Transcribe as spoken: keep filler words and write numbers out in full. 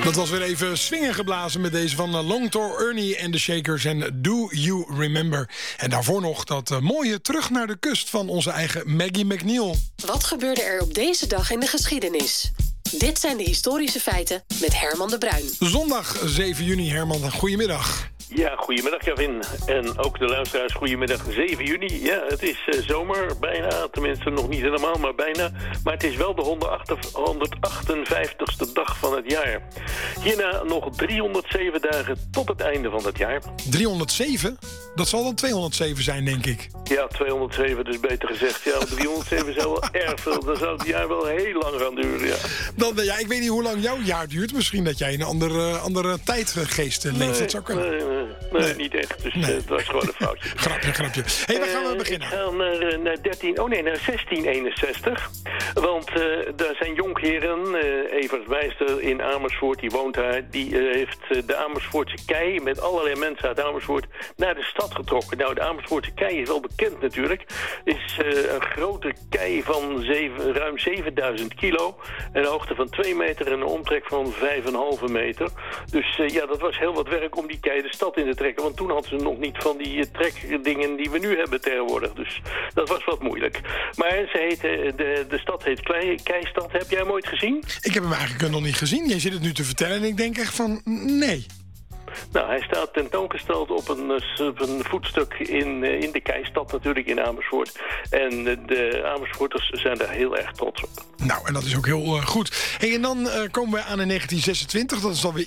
Dat was weer even swingen geblazen met deze van Long Tall Ernie en de Shakers en Do You Remember. En daarvoor nog dat uh, mooie Terug naar de Kust van onze eigen Maggie McNeil. Wat gebeurde er op deze dag in de geschiedenis? Dit zijn de historische feiten met Herman de Bruin. Zondag zeven juni, Herman, goedemiddag. Ja, goedemiddag Kevin. En ook de luisteraars, goedemiddag zeven juni. Ja, het is uh, zomer, bijna. Tenminste, nog niet helemaal, maar bijna. Maar het is wel de honderdachtenvijftigste dag van het jaar. Hierna nog driehonderdzeven dagen tot het einde van het jaar. driehonderdzeven? Dat zal dan tweehonderdzeven zijn, denk ik. Ja, tweehonderdzeven, dus beter gezegd. Ja, driehonderdzeven zou wel erg veel. Dan zou het jaar wel heel lang gaan duren, ja. Dan, ja, ik weet niet hoe lang jouw jaar duurt. Misschien dat jij in een andere, andere tijdgeest leeft. Nee, dat zou kunnen. Nee, nee, nee, nee, niet echt. Dus nee. uh, het was gewoon een foutje. grapje, grapje. Hé, hey, waar gaan we beginnen? Uh, ik ga naar, naar, dertien, oh nee, naar zestien eenenzestig. Want uh, daar zijn jonkheren, uh, Evert Meister in Amersfoort, die woont daar. Die uh, heeft uh, de Amersfoortse kei met allerlei mensen uit Amersfoort naar de stad getrokken. Nou, de Amersfoortse kei is wel bekend natuurlijk. Is uh, een grote kei van zeven, ruim zevenduizend kilo. Een hoogte van twee meter en een omtrek van vijf komma vijf meter. Dus uh, ja, dat was heel wat werk om die kei de stad in te trekken. Want toen hadden ze nog niet van die uh, trekdingen die we nu hebben tegenwoordig. Dus dat was wat moeilijk. Maar ze heet, uh, de, de stad heet Klei, Keistad. Heb jij hem ooit gezien? Ik heb hem eigenlijk nog niet gezien. Jij zit het nu te vertellen en ik denk echt van nee. Nou, hij staat tentoongesteld op een, op een voetstuk in, in de Keistad natuurlijk, in Amersfoort. En de Amersfoorters zijn daar heel erg trots op. Nou, en dat is ook heel uh, goed. Hey, en dan uh, komen we aan in negentien zesentwintig. Dat is alweer